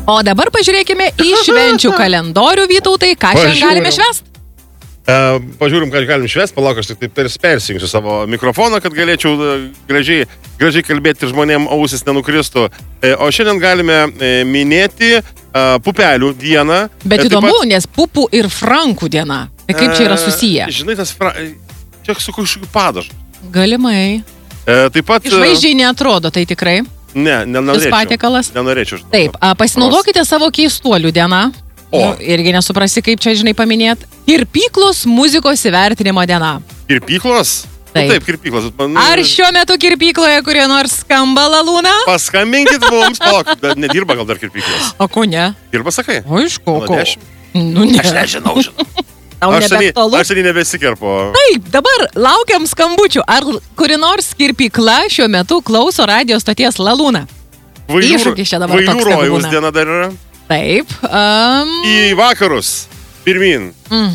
O dabar pažiūrėkime į švenčių kalendorių, Vytautai, ką šiandien galime švęsti. Pažiūrim, ką galim švęsti, palauk, aš tik persijungsiu savo mikrofoną, kad galėčiau gražiai kalbėti ir žmonėm ausis nenukristų. O šiandien galime minėti pupelių dieną. Bet įdomu, nes pupų ir frankų diena. Tai kaip čia yra susiję? Žinai, čia su kažkokiu padažu. Galimai. Taip pat... Išvaizdžiai neatrodo, tai tikrai. Nenorėčiau. Šis patiekalas. Nenorėčiau. Taip, pasinaudokite savo keistuolių dieną. Irgi nesuprasi, kaip čia, žinai, paminėt. Kirpyklos muzikos įvertinimo diena. Kirpyklos? Taip, kirpyklos. Ar šiuo metu kirpykloje kurie nors skamba Lalūna? Paskambinkit mums, palauk, nedirba gal dar kirpyklos. O ko ne? Dirba, sakai? O iš ko? Nu, ne. Aš nežinau. Aš seniai nebesikerpo. Taip, dabar laukiam skambučių. Ar kuri nors kirpykla šiuo metu klauso radio stoties Lalūna? Iššūkis čia dabar toks nebūna. Rojaus diena dar yra? Taip. Į vakarus. Pirmin.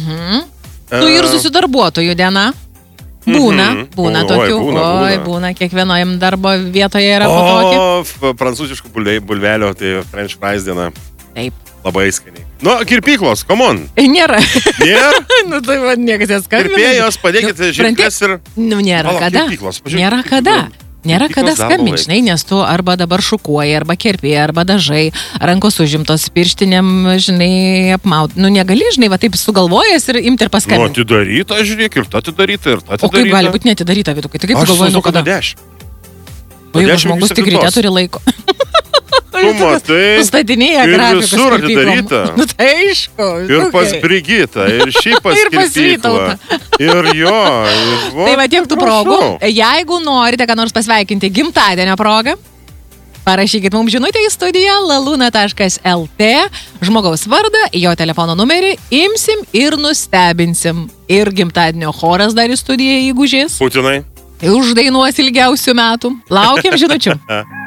Tu ir susidarbuotojų diena. Būna tokių. Būna. Kiekvienojam darbo vietoje yra po tokį. Prancūziškų bulvelio, tai French fries diena. Taip. Labai skaniai. Nu, kirpyklos, come on. Nėra. Nėra? Nu, tai va, niekas neskambina. Kirpėjos, padėkite žirklės ir... Nu, nėra kada. Nėra kada. Nėra kada skambinti, žinai, nes tu arba dabar šukuoji, arba kerpėjai, arba dažai, rankos užimtos pirštinėm, žinai, apmaut. Nu, negali, žinai, va taip sugalvojęs ir imti ir paskambinti. Nu, atidaryta, žiūrėk, ir ta atidaryta, ir ta atidaryta. O kaip gali būti neatidaryta, Vytukai? Tai kaip tu galvoji, nu kada? O jeigu žmogus tik ryte turi laiko. Tu matai, sustatinėja grafikus. Ir visur atidaryta. Nu tai aišku. Ir pas Brigitą, ir šiaip pas kirpyklą. Ir jo. Tai va tiek tų progų. Jeigu norite ką nors pasveikinti gimtadienio progą, parašykit mums žinutę į studiją laluna.lt, žmogaus vardą, jo telefono numerį, imsim ir nustebinsim. Ir gimtadienio choras dar į studiją įgužės. Putinai. Uždainuos ilgiausių metų. Laukiam žinučių.